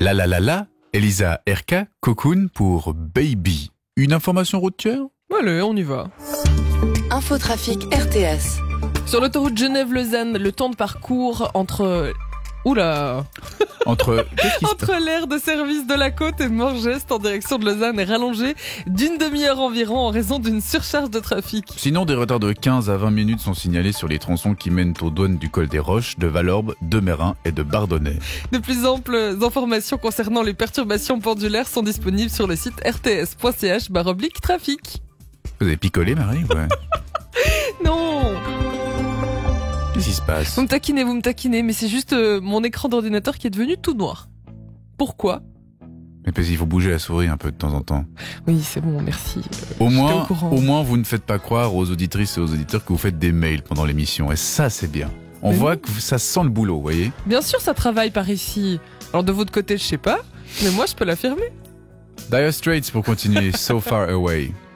La la la la, Elisa RK, Cocoon pour Baby. Une information routière ? Allez, on y va. Infotrafic RTS. Sur l'autoroute Genève-Lausanne, le temps de parcours entre... Oula Entre l'aire de service de la côte et Morgest en direction de Lausanne est rallongé d'une demi-heure environ en raison d'une surcharge de trafic. Sinon, des retards de 15 à 20 minutes sont signalés sur les tronçons qui mènent aux douanes du col des Roches, de Valorbe, de Mérin et de Bardonnay. De plus amples informations concernant les perturbations pendulaires sont disponibles sur le site rts.ch/trafic. Vous avez picolé, Marie ? Ouais. Non, Qu'est-ce qui se passe ? vous me taquinez, mais c'est juste mon écran d'ordinateur qui est devenu tout noir. Pourquoi ? Mais parce qu'il faut bouger la souris un peu de temps en temps. Oui, c'est bon, merci. Au J'étais moins, au courant. vous ne faites pas croire aux auditrices et aux auditeurs que vous faites des mails pendant l'émission. Et ça, c'est bien. On Mais voit non. que ça sent le boulot, vous voyez ? Bien sûr, ça travaille par ici. Alors de votre côté, je sais pas, mais moi je peux l'affirmer. Dire Straits pour continuer So Far Away.